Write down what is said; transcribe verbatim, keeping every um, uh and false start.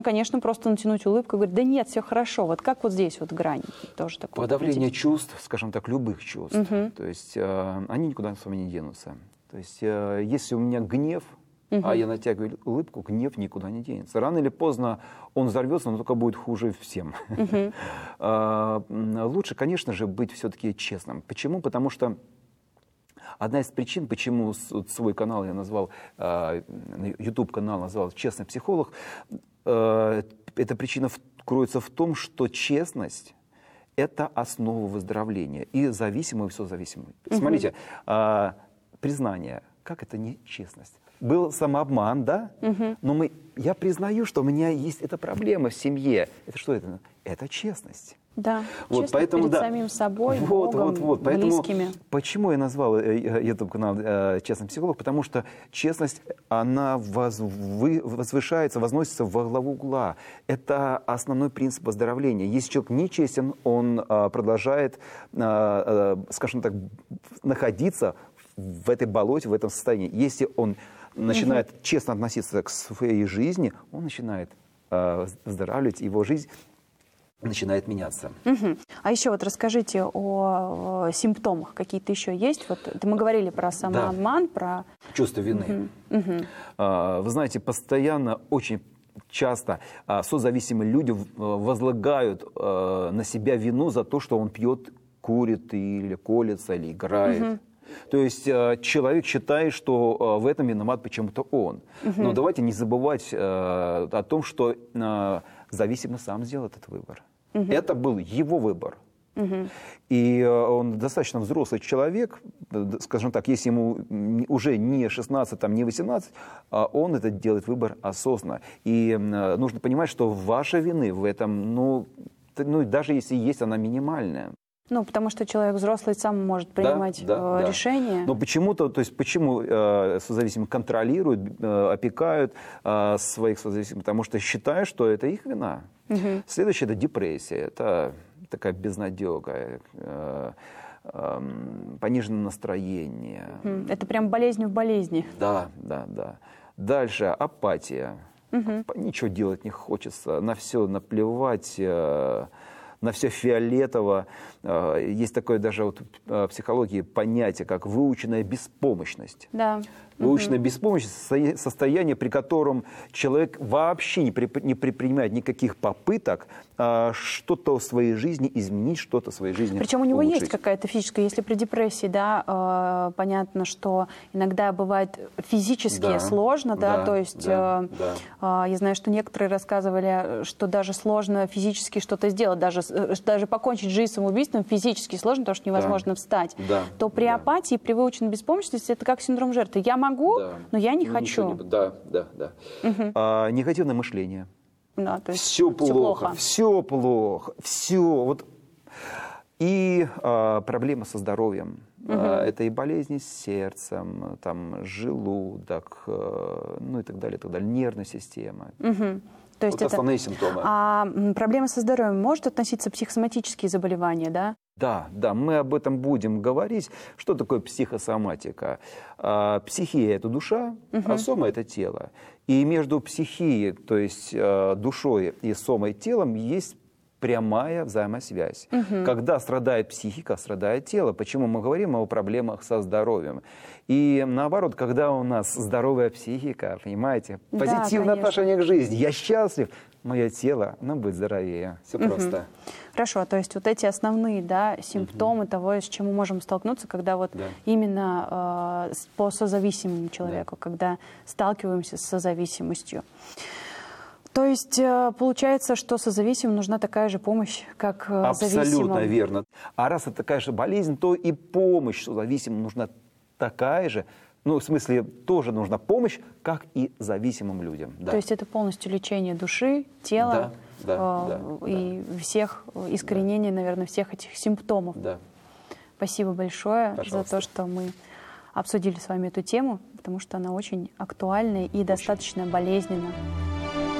Конечно, просто натянуть улыбку и говорить, да нет, все хорошо. Вот как вот здесь вот грань тоже такое. Подавление чувств, скажем так, любых чувств. Угу. То есть э, они никуда с вами не денутся. То есть э, если у меня гнев, угу. а я натягиваю улыбку, гнев никуда не денется. Рано или поздно он взорвется, но только будет хуже всем. Угу. э, лучше, конечно же, быть все-таки честным. Почему? Потому что одна из причин, почему свой канал я назвал, YouTube-канал назвал «Честный психолог», э, эта причина кроется в том, что честность – это основа выздоровления. И зависимый, и созависимый. Угу. Смотрите, э, признание, как это не честность? Был самообман, да? Угу. Но мы, я признаю, что у меня есть эта проблема в семье. Это что это? Это честность. Да, вот, честно поэтому, перед да. самим собой, вот, Богом, вот, вот. Поэтому, близкими. Почему я назвал YouTube-канал «Честный психолог»? Потому что честность, она возвы, возвышается, возносится во главу угла. Это основной принцип выздоровления. Если человек нечестен, он а, продолжает, а, а, скажем так, находиться в этой болоте, в этом состоянии. Если он начинает угу. честно относиться к своей жизни, он начинает а, выздоравливать, его жизнь начинает меняться. Угу. А еще вот расскажите о, о симптомах. Какие-то еще есть? Вот мы говорили про самообман, да. про... Чувство вины. Угу. Угу. А, вы знаете, постоянно, очень часто а, созависимые люди возлагают а, на себя вину за то, что он пьет, курит или колется, или играет. Угу. То есть э, человек считает, что э, в этом виноват почему-то он. Угу. Но давайте не забывать э, о том, что э, зависимый сам сделал этот выбор. Угу. Это был его выбор. Угу. И э, он достаточно взрослый человек, скажем так, если ему уже не шестнадцать, там, не восемнадцать, э, он это делает выбор осознанно. И э, нужно понимать, что ваша вины в этом, ну, ну, даже если есть, она минимальная. Ну, потому что человек взрослый сам может принимать да, да, решения. Да. Но почему-то, то есть почему э, созависимые контролируют, э, опекают э, своих созависимых? Потому что считают, что это их вина. Угу. Следующее – это депрессия. Это такая безнадега, э, э, пониженное настроение. Это прям болезнь в болезни. Да, да, да. Дальше апатия. Угу. Ничего делать не хочется, на все наплевать. Э, на все фиолетово. Есть такое даже вот в психологии понятие, как выученная беспомощность. Да. Выученная угу. беспомощность – состояние, при котором человек вообще не, при, не предпринимает никаких попыток а, что-то в своей жизни изменить, что-то в своей жизни Причем у него улучшить. есть какая-то физическая, если при депрессии, да, э, понятно, что иногда бывает физически да, сложно, да, да, то есть да, э, да. э, я знаю, что некоторые рассказывали, что даже сложно физически что-то сделать, даже, даже покончить жизнь самоубийством физически сложно, потому что невозможно да, встать. Да, то при да. апатии, при выученной беспомощности это как синдром жертвы. Я могу, да. но я не ну, хочу. Не, да, да, да. Угу. А, негативное мышление. Да, то есть все плохо, все плохо, все плохо, все. Вот. И а, проблемы со здоровьем. Угу. А, это и болезни с сердцем, там, желудок, а, ну и так далее, и так далее, нервная система. Угу. То есть вот это... основные симптомы. А проблемы со здоровьем может относиться к психосоматические заболевания, да? Да, да, мы об этом будем говорить. Что такое психосоматика? А, психия – это душа, угу. а сома – это тело. И между психией, то есть а, душой и сомой, телом, есть прямая взаимосвязь. Угу. Когда страдает психика, страдает тело. Почему мы говорим о проблемах со здоровьем? И наоборот, когда у нас здоровая психика, понимаете, позитивное да, отношение к жизни, я счастлив, мое тело, оно будет здоровее. Все угу. просто. Хорошо, то есть вот эти основные, да, симптомы угу. того, с чем мы можем столкнуться, когда вот да. именно э, по созависимому человеку, да. когда сталкиваемся с созависимостью. То есть получается, что созависимым нужна такая же помощь, как зависимым? Абсолютно верно. А раз это такая же болезнь, то и помощь созависимым нужна такая же. Ну, в смысле, тоже нужна помощь, как и зависимым людям. Да. То есть это полностью лечение души, тела да, да, э, да, и да. всех, искоренение, да. наверное, всех этих симптомов. Да. Спасибо большое Пожалуйста. за то, что мы обсудили с вами эту тему, потому что она очень актуальная и очень. достаточно болезненна.